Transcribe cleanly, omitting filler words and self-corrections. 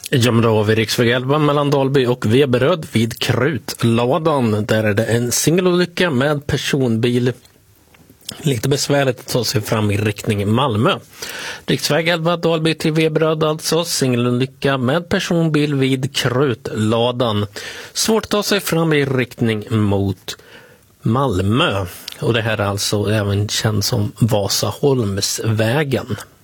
Ja, men då har vi riksväg 11 mellan Dalby och Veberöd vid Krutladan. Där är det en singelolycka med personbil. Lite besvärligt att ta sig fram i riktning Malmö. Riksväg 11 Dalby till Veberöd alltså. Singelolycka med personbil vid Krutladan. Svårt att ta sig fram i riktning mot Malmö. Och det här är alltså även känd som Vasaholmsvägen.